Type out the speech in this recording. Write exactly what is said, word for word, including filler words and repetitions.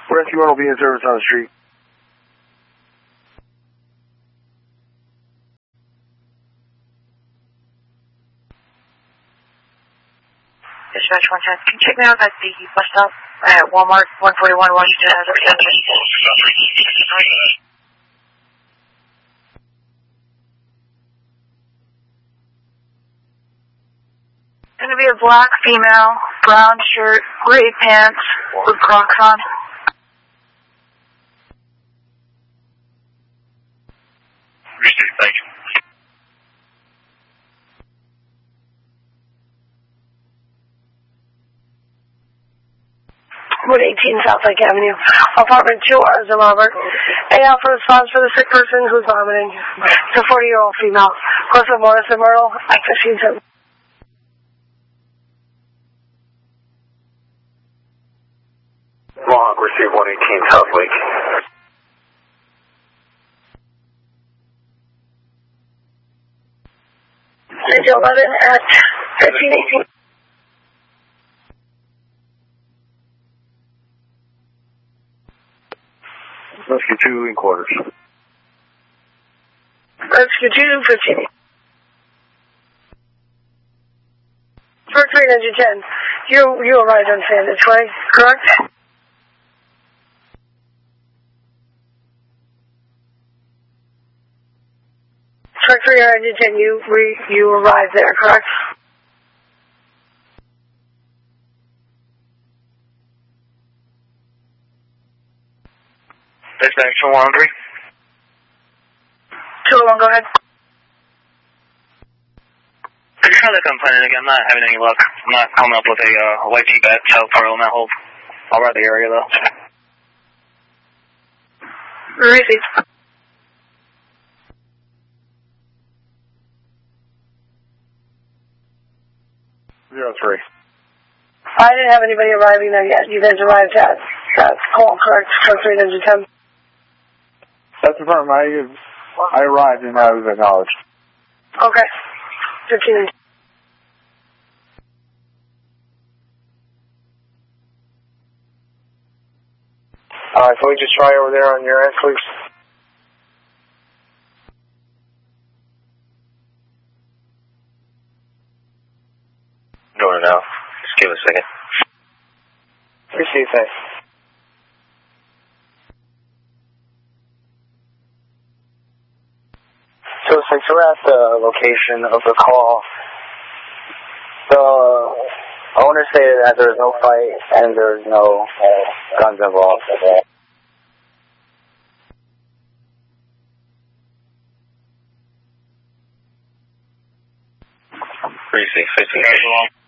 Rescue one will be in service on the street. Dispatch one ten, can you check me out at the bus stop at Walmart, one forty-one Washington Avenue? Going to be a black female, brown shirt, gray pants, with Crocs on. Received, thank you. Route eighteen South Lake Avenue, apartment two Arza Robert. A out for response for the sick person who's vomiting. It's a forty-year-old female. Close to Morris and Myrtle, at fifteen seven. Log, receive one eighteen South Lake. Ninja eleven at fifteen eighteen. Rescue two in quarters. Rescue two, fifteen. For three ninety ten, you, you arrived on Sandwich Way, correct? For three ninety ten, you, re, you arrived there, correct? Dispatch two one three. two oh one, go ahead. Could you try the complaint again? I'm not having any luck. I'm not coming up with a, uh, a white T-bat, South Parliament Hope. I'll ride the area, though. Receive. Zero three. I didn't have anybody arriving there yet. You guys arrived at, at call, correct? For three ninety ten. That's the problem. I, I arrived and I was acknowledged. Okay. fifteen. Alright, can we just try over there on your end, please? Doing it now. Just give it a second. Receive, thanks. So, since we're at the location of the call, the owner stated that there's no fight and there's no uh, guns involved. Receive, fifteen.